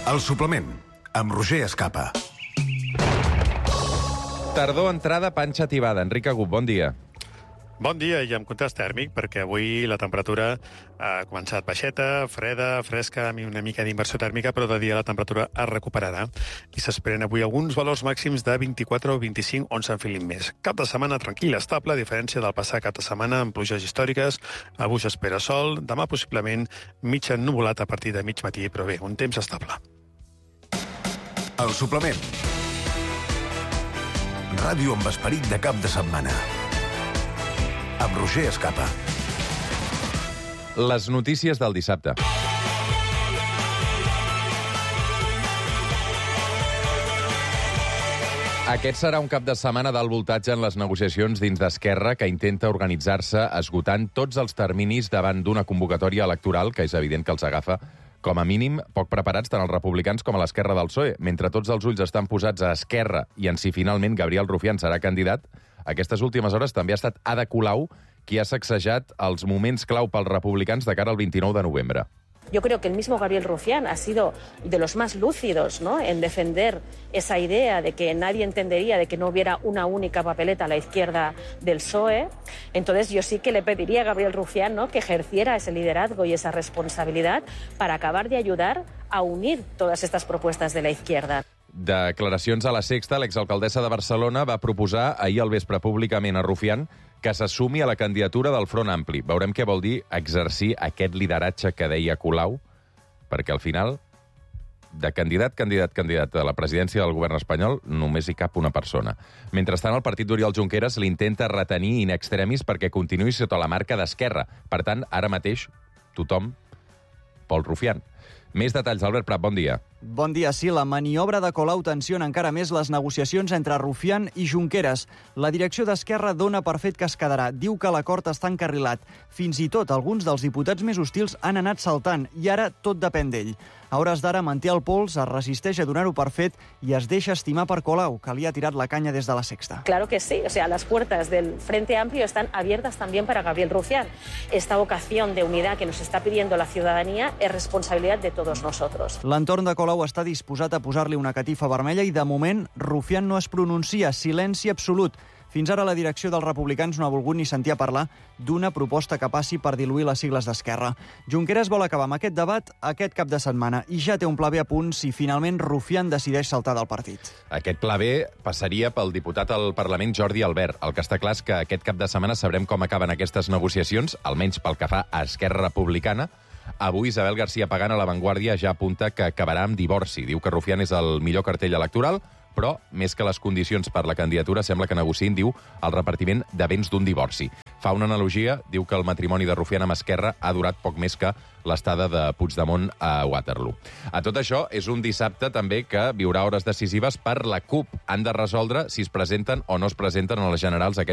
El suplement, amb Roger Escapa. Tardor, entrada, panxa tibada. Enric Agut, bon dia. Bon dia i amb contrast tèrmic, perquè avui la temperatura ha començat baixeta, freda, fresca, amb una mica d'inversió tèrmica, però de dia la temperatura es recuperarà. I s'esperen avui alguns valors màxims de 24 o 25 on s'enfilin més. Cap de setmana tranquil, estable, a diferència del passat cap de setmana amb pluges històriques. Avui s'espera sol, demà possiblement mig ennuvolat a partir de mig matí, però bé, un temps estable. El suplement. Ràdio amb esperit de cap de setmana. Amb Roger Escapa. Les notícies del dissabte. Aquest serà un cap de setmana d'alt voltatge en les negociacions dins d'Esquerra, que intenta organitzar-se esgotant tots els terminis davant d'una convocatòria electoral, que és evident que els agafa com a mínim poc preparats tant els republicans com a l'esquerra del PSOE. Mentre tots els ulls estan posats a Esquerra i en si finalment Gabriel Rufián serà candidat, aquestes últimes hores també ha estat Ada Colau qui ha sacsejat els moments clau pels republicans de cara al 29 de novembre. Yo creo que el mismo Gabriel Rufián ha sido de los más lúcidos, ¿no?, en defender esa idea de que nadie entendería de que no hubiera una única papeleta a la izquierda del PSOE. Entonces yo sí que le pediría a Gabriel Rufián, ¿no?, que ejerciera ese liderazgo y esa responsabilidad para acabar de ayudar a unir todas estas propuestas de la izquierda. Declaracions a La Sexta, l'exalcaldessa de Barcelona va proposar ahir al vespre públicament a Rufián que s'assumi a la candidatura del Front Ampli. Veurem què vol dir exercir aquest lideratge que deia Colau, perquè al final, de candidat a la presidència del govern espanyol, només hi cap una persona. Mentrestant, el partit d'Oriol Junqueras l'intenta retenir in extremis perquè continuï sota la marca d'Esquerra. Per tant, ara mateix, tothom, Pol Rufián. Més detalls, Albert Prat, bon dia. Bon dia, sí. La maniobra de Colau tensiona encara més les negociacions entre Rufián i Junqueras. La direcció d'Esquerra dona per fet que es quedarà. Diu que l'acord està encarrilat. Fins i tot alguns dels diputats més hostils han anat saltant i ara tot depèn d'ell. A hores d'ara manté el pols, es resisteix a donar-ho per fet i es deixa estimar per Colau, que li ha tirat la canya des de La Sexta. Claro que sí, o sea, las puertas del Frente Amplio están abiertas también para Gabriel Rufián. Esta vocación de unidad que nos está pidiendo la ciudadanía es responsabilidad de todos nosotros. L'entorn de Colau està disposat a posar-li una catifa vermella i, de moment, Rufián no es pronuncia. Silenci absolut. Fins ara la direcció dels republicans no ha volgut ni sentir a parlar d'una proposta que passi per diluir les sigles d'Esquerra. Junqueras vol acabar amb aquest debat aquest cap de setmana i ja té un pla B a punt si finalment Rufián decideix saltar del partit. Aquest pla B passaria pel diputat al Parlament Jordi Albert. El que està clar és que aquest cap de setmana sabrem com acaben aquestes negociacions, almenys pel que fa a Esquerra Republicana. Avui Isabel García Pagán a La Vanguardia ja apunta que acabarà amb divorci. Diu que Rufián és el millor cartell electoral, però, més que les condicions per la candidatura, sembla que negociïn, diu, el repartiment de béns d'un divorci. Fa una analogia, diu que el matrimoni de Rufián amb Esquerra ha durat poc més que l'estada de Puigdemont a Waterloo. A tot això, és un dissabte també que viurà hores decisives per la CUP. Han de resoldre si es presenten o no es presenten a les generals aquest